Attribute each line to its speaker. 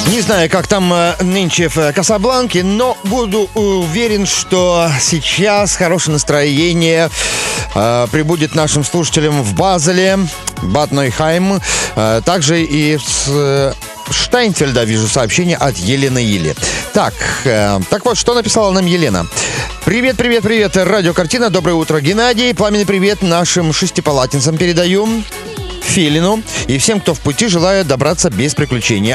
Speaker 1: Не знаю, как там нынче в Касабланке, но буду уверен, что сейчас хорошее настроение прибудет нашим слушателям в Базеле, Бад Нойхайм, также и с Штайнфельда вижу сообщение от Елены Или. Так вот, что написала нам Елена. Привет, радиокартина, доброе утро, Геннадий. Пламенный привет нашим шестипалатинцам передаю. Филину и всем, кто в пути, желаю добраться без приключений.